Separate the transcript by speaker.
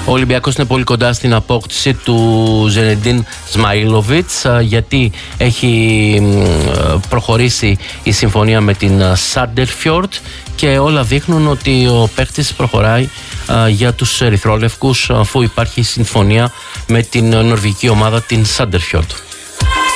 Speaker 1: Ο Ολυμπιακός είναι πολύ κοντά στην απόκτηση του Ζενεντίν Σμαίλοβιτς, γιατί έχει προχωρήσει η συμφωνία με την Σάντερφιορντ και όλα δείχνουν ότι ο παίκτης προχωράει για τους ερυθρόλευκους, αφού υπάρχει συμφωνία με την νορβηγική ομάδα την Σάντερφιορντ.